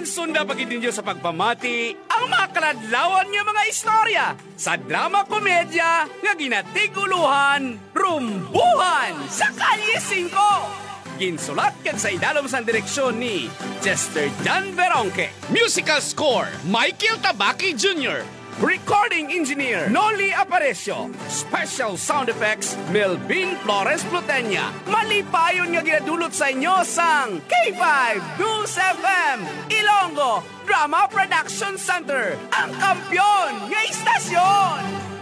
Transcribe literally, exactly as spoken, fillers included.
Mansunda pagid ninyo sa pagpamati ang mga kaladlawan nga mga istorya sa drama komedya nga ginatiguluhan, rumbuhan sa Kalye singko. Ginsulat kag sa idalom sa direksyon ni Chester John Veronque. Musical score, Michael Tabaki Junior Recording engineer, Noli Aparecio. Special sound effects, Melvin Flores Plutenya. Malipayon nga ginadulot sa inyo sang K five News F M, Ilonggo Drama Production Center, ang kampyon nga istasyon.